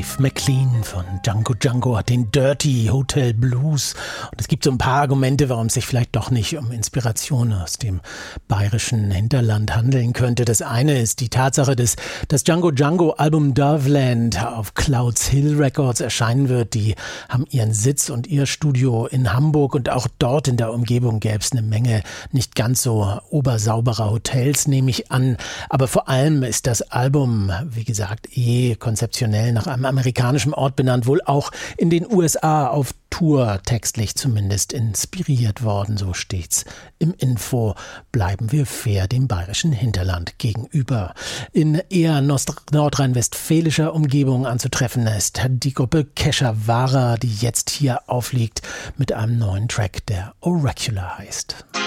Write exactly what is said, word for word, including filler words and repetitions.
Dave McLean von Django Django hat den Dirty Hotel Blues. Und es gibt so ein paar Argumente, warum es sich vielleicht doch nicht um Inspiration aus dem bayerischen Hinterland handeln könnte. Das eine ist die Tatsache, dass das Django Django Album Doveland auf Clouds Hill Records erscheinen wird. Die haben ihren Sitz und ihr Studio in Hamburg und auch dort in der Umgebung gäbe es eine Menge nicht ganz so obersauberer Hotels, nehme ich an. Aber vor allem ist das Album, wie gesagt, eh konzeptionell nach einem amerikanischen Ort benannt, wohl auch in den U S A auf Tour textlich zumindest inspiriert worden, so steht's im Info. Bleiben wir fair dem bayerischen Hinterland gegenüber. In eher nordrhein-westfälischer Umgebung anzutreffen ist die Gruppe Kesha Wara, die jetzt hier aufliegt mit einem neuen Track, der Oracular heißt.